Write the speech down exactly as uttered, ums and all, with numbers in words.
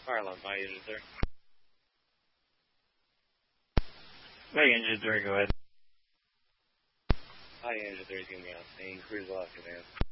Fire alarm, by engine three. By engine three, go ahead. By engine three is going to be on scene. Cruise lock, command.